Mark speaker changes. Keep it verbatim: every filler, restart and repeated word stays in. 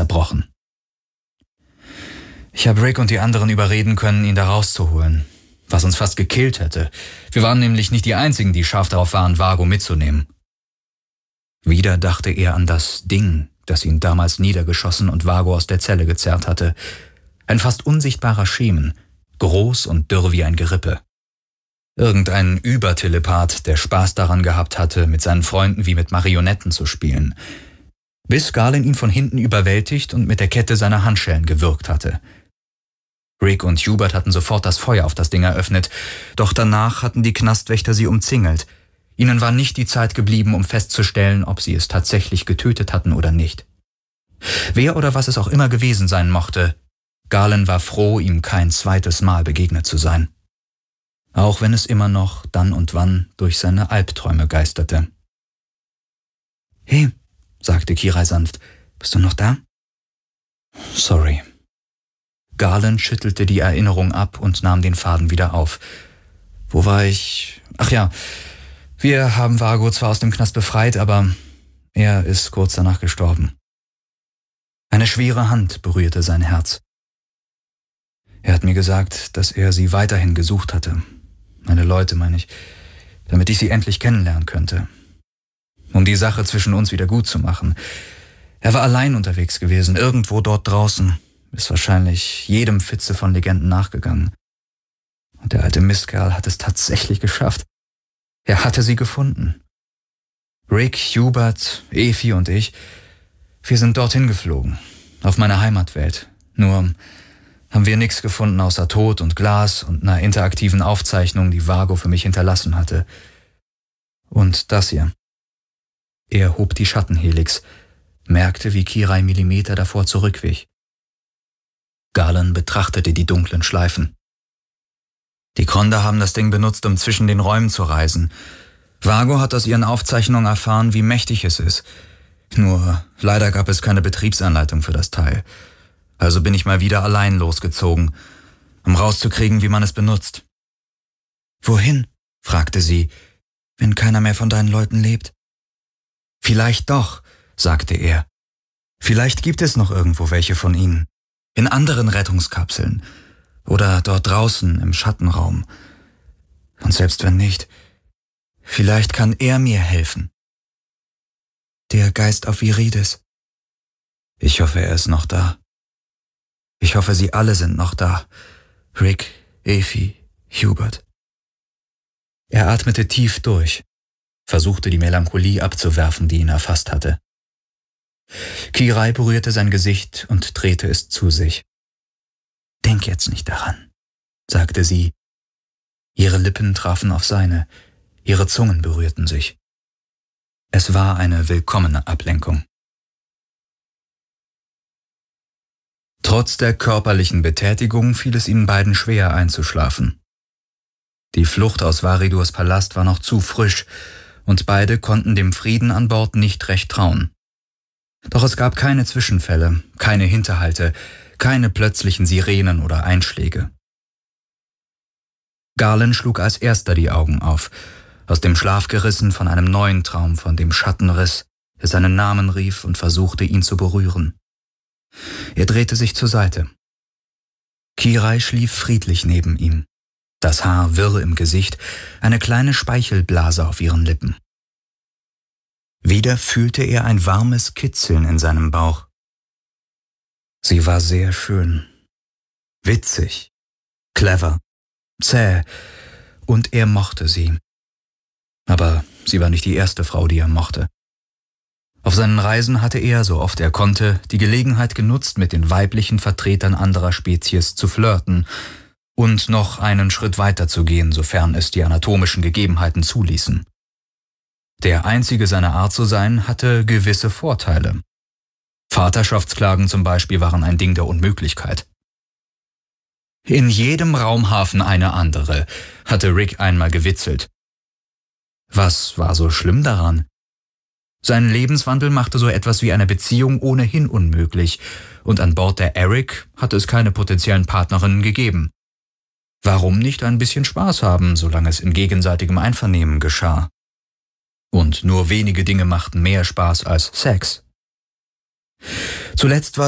Speaker 1: zerbrochen. Ich habe Rick und die anderen überreden können, ihn da rauszuholen, was uns fast gekillt hätte. Wir waren nämlich nicht die Einzigen, die scharf darauf waren, Vago mitzunehmen. Wieder dachte er an das Ding, das ihn damals niedergeschossen und Vago aus der Zelle gezerrt hatte. Ein fast unsichtbarer Schemen, groß und dürr wie ein Gerippe. Irgendein Übertelepath, der Spaß daran gehabt hatte, mit seinen Freunden wie mit Marionetten zu spielen, bis Garland ihn von hinten überwältigt und mit der Kette seiner Handschellen gewürgt hatte. Rick und Hubert hatten sofort das Feuer auf das Ding eröffnet, doch danach hatten die Knastwächter sie umzingelt. Ihnen war nicht die Zeit geblieben, um festzustellen, ob sie es tatsächlich getötet hatten oder nicht. Wer oder was es auch immer gewesen sein mochte, Garland war froh, ihm kein zweites Mal begegnet zu sein. Auch wenn es immer noch dann und wann durch seine Albträume geisterte. »Hey«, sagte Kirai sanft, »bist du noch da?« »Sorry.« Garland schüttelte die Erinnerung ab und nahm den Faden wieder auf. »Wo war ich? Ach ja, wir haben Vago zwar aus dem Knast befreit, aber er ist kurz danach gestorben.« Eine schwere Hand berührte sein Herz. Er hat mir gesagt, dass er sie weiterhin gesucht hatte. Meine Leute, meine ich, damit ich sie endlich kennenlernen könnte. Um die Sache zwischen uns wieder gut zu machen. Er war allein unterwegs gewesen, irgendwo dort draußen, ist wahrscheinlich jedem Fitze von Legenden nachgegangen. Und der alte Mistkerl hat es tatsächlich geschafft. Er hatte sie gefunden. Rick, Hubert, Efi und ich, wir sind dorthin geflogen, auf meine Heimatwelt. Nur haben wir nichts gefunden außer Tod und Glas und einer interaktiven Aufzeichnung, die Vago für mich hinterlassen hatte. Und das hier. Er hob die Schattenhelix, merkte, wie Kirai Millimeter davor zurückwich. Garland betrachtete die dunklen Schleifen. Die Kronda haben das Ding benutzt, um zwischen den Räumen zu reisen. Vago hat aus ihren Aufzeichnungen erfahren, wie mächtig es ist. Nur leider gab es keine Betriebsanleitung für das Teil. Also bin ich mal wieder allein losgezogen, um rauszukriegen, wie man es benutzt. »Wohin?« fragte sie, »wenn keiner mehr von deinen Leuten lebt?« »Vielleicht doch«, sagte er. »Vielleicht gibt es noch irgendwo welche von ihnen. In anderen Rettungskapseln. Oder dort draußen im Schattenraum. Und selbst wenn nicht, vielleicht kann er mir helfen.« »Der Geist auf Viridis. Ich hoffe, er ist noch da. Ich hoffe, sie alle sind noch da. Rick, Efi, Hubert.« Er atmete tief durch, versuchte die Melancholie abzuwerfen, die ihn erfasst hatte. Kirai berührte sein Gesicht und drehte es zu sich. »Denk jetzt nicht daran«, sagte sie. Ihre Lippen trafen auf seine, ihre Zungen berührten sich. Es war eine willkommene Ablenkung. Trotz der körperlichen Betätigung fiel es ihnen beiden schwer einzuschlafen. Die Flucht aus Varidors Palast war noch zu frisch und beide konnten dem Frieden an Bord nicht recht trauen. Doch es gab keine Zwischenfälle, keine Hinterhalte, keine plötzlichen Sirenen oder Einschläge. Garland schlug als erster die Augen auf, aus dem Schlaf gerissen von einem neuen Traum, von dem Schattenriss, der seinen Namen rief und versuchte, ihn zu berühren. Er drehte sich zur Seite. Kirai schlief friedlich neben ihm, das Haar wirr im Gesicht, eine kleine Speichelblase auf ihren Lippen. Wieder fühlte er ein warmes Kitzeln in seinem Bauch. Sie war sehr schön, witzig, clever, zäh, und er mochte sie. Aber sie war nicht die erste Frau, die er mochte. Auf seinen Reisen hatte er, so oft er konnte, die Gelegenheit genutzt, mit den weiblichen Vertretern anderer Spezies zu flirten und noch einen Schritt weiter zu gehen, sofern es die anatomischen Gegebenheiten zuließen. Der einzige seiner Art zu sein, hatte gewisse Vorteile. Vaterschaftsklagen zum Beispiel waren ein Ding der Unmöglichkeit. In jedem Raumhafen eine andere, hatte Rick einmal gewitzelt. Was war so schlimm daran? Sein Lebenswandel machte so etwas wie eine Beziehung ohnehin unmöglich, und an Bord der Eric hatte es keine potenziellen Partnerinnen gegeben. Warum nicht ein bisschen Spaß haben, solange es in gegenseitigem Einvernehmen geschah? Und nur wenige Dinge machten mehr Spaß als Sex. Zuletzt war